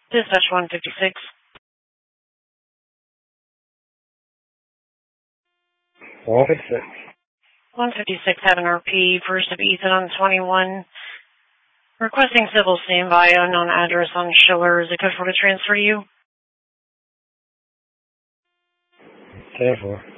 Dispatch 156. 156. 156 have an RP. First of Ethan on 21. Requesting civil standby, unknown address on Schiller. Is it good for to transfer to you? 10-4.